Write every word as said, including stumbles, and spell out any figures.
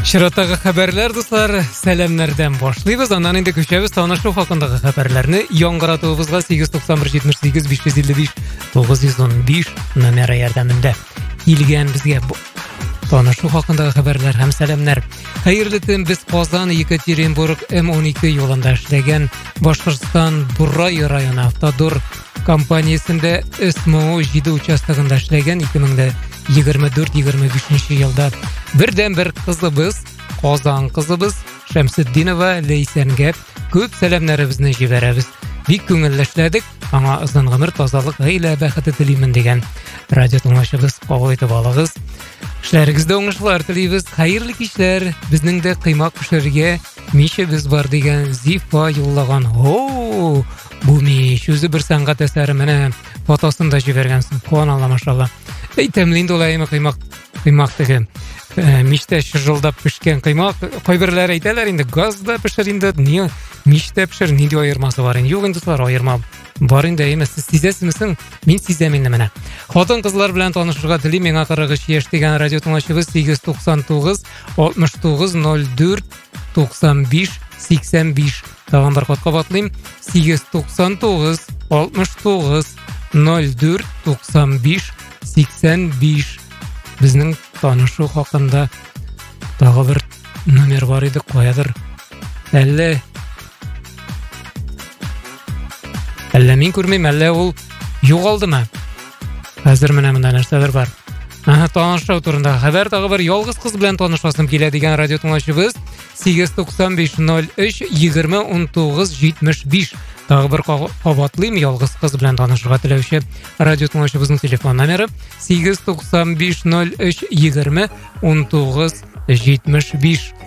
Шираттагы хәбәрләр, дуслар, сәламнәрдән башлыйбыз. Аннан инде күчәбез танышу хакындагы хәбәрләрне яңгыратуыбызга сигез туксан бер җитмеш сигез биш йөз илле биш тугыз йөз ун биш номеры ярдәмендә килгән безгә танышу хакындагы хәбәрләр һәм сәламнәр. Хәерле төн, без Казан Екатеринбург эм он ике юлында эшләгән Башкортстан Бурай районы автодор компаниясендә эс эм о җиде участогында эшләгән ике мең егерме дүрт егерме бишенче елда бердән бер кызыбыз, Казан кызыбыз Шәмсетдинова Ләйсәнгә күп сәламнәребезне җибәрәбез. Бик күңелле эшләдек. Аңа озын гомер, тазалык, гаилә бәхете телимен дигән радио тыңлаучыбыз кабул итеп алыгыз. Эшләрегездә уңышлар телибез. Хәерле кичләр. Безнең дә кыймак пешерергә мичебез бар дигән Зифа юллаган. О, бу мич үзе бер сәнгать әсәре, менә фотосын да җибәргән. Субханалла, машалла. Әйтәмле инде улай кыймак кыймак диген. Мичтә шыжылдап пешкән кыймак. Кайберләр әйтәләр инде газда пешер инде, ни мичтә пешер, ни ди аермасы бар инде. Юк инде, дуслар, аерма бар инде. Әмма сез сизәсезме? Мин сизәм инде менә. Хатын кызлар белән танышырга телим. Миңа кырык өч яшь дигән радио тыңлаучыбыз сигез туксан тугыз алтмыш тугыз ноль дүрт туксан биш сиксән биш. Тагын бер кат кабатлыйм. сигез туксан тугыз алтмыш тугыз ноль дүрт туксан биш сиксән биш. Безнең танышу хакында тагы бер номер бар иде, каядыр. Әллә Әллә мин күрмим, әллә ул югалдымы? Хәзер менә монда нәрсәләр бар. Аһа, танышу турында хәбәр. Тагы бер ялгыз кыз белән танышасым килә дигән радио тыңлаучыбыз сигез туксан биш ноль өч егерме ун тугыз җитмеш биш. Тагы бер кабатлыйм, ялгыз кыз белән танышырга теләүче радио тыңлаучыбызның телефон номеры сигез туксан биш ноль өч егерме ун тугыз җитмеш биш.